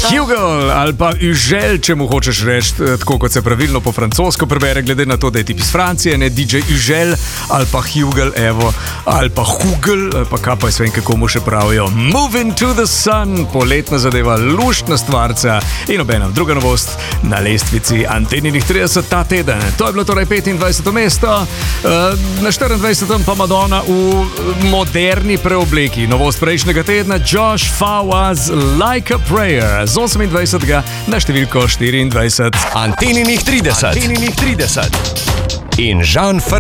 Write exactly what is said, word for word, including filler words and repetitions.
Hugel ali pa Užel, če mu hočeš reči, tako kot se pravilno po francosko prebere, glede na to, da je tip iz Francije, ne D J Užel ali pa Hugel, evo, ali pa Hugel, ali pa kaj pa jaz vem, kako mu še pravijo. Moving to the Sun, poletna zadeva, luštna stvarca in obenem druga novost na lestvici Anteninih trideset ta teden. To je bilo torej petindvajseto mesto, na štiriindvajsetem pa Madonna v moderni preobleki. Novost prejšnjega tedna, Josh Fawaz, Like a Prayer, z osemindvajsetega na številko štiriindvajset. Anteninih trideset. Anteninih trideset. In Žan Fer